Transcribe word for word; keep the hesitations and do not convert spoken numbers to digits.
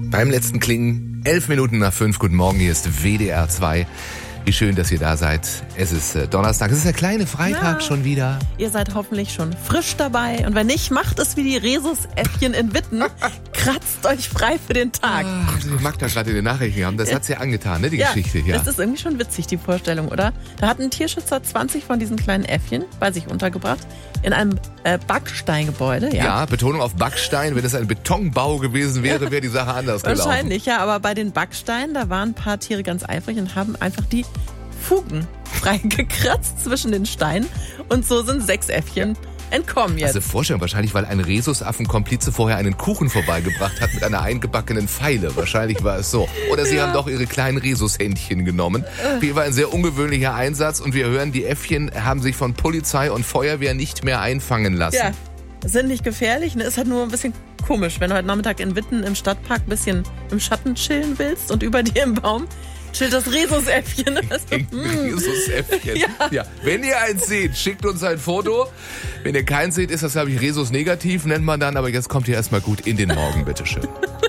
Beim letzten Klingen, elf Minuten nach fünf. Guten Morgen, hier ist W D R zwei. Wie schön, dass ihr da seid. Es ist äh, Donnerstag, es ist der kleine Freitag ja. schon wieder. Ihr seid hoffentlich schon frisch dabei. Und wenn nicht, macht es wie die Rhesusäffchen in Witten. Kratzt euch frei für den Tag. Ach, die Magda gerade in den Nachrichten haben, das hat sie ja angetan, ne, die ja, Geschichte hier. Das ist irgendwie schon witzig, die Vorstellung, oder? Da hat ein Tierschützer zwanzig von diesen kleinen Äffchen bei sich untergebracht. In einem äh, Backsteingebäude. Ja. ja, Betonung auf Backstein. Wenn es ein Betonbau gewesen wäre, wäre die Sache anders gelaufen. Wahrscheinlich, ja. Aber bei den Backsteinen, da waren ein paar Tiere ganz eifrig und haben einfach die Fugen freigekratzt zwischen den Steinen. Und so sind sechs Äffchen entkommen jetzt. Also Vorstellung, wahrscheinlich, weil ein Rhesusaffen-Komplize vorher einen Kuchen vorbeigebracht hat mit einer eingebackenen Pfeile. Wahrscheinlich war es so. Oder sie ja. haben doch ihre kleinen Rhesushändchen genommen. Wie war ein sehr ungewöhnlicher Einsatz. Und wir hören, die Äffchen haben sich von Polizei und Feuerwehr nicht mehr einfangen lassen. Ja, sind nicht gefährlich. Ne? Ist halt nur ein bisschen komisch, wenn du heute Nachmittag in Witten im Stadtpark ein bisschen im Schatten chillen willst und über dir im Baum chillt das Rhesusäffchen. Rhesusäffchen. Ja. ja. Wenn ihr eins seht, schickt uns ein Foto. Wenn ihr keins seht, ist das, glaube ich, Rhesus negativ, nennt man dann. Aber jetzt kommt ihr erstmal gut in den Morgen, bitteschön.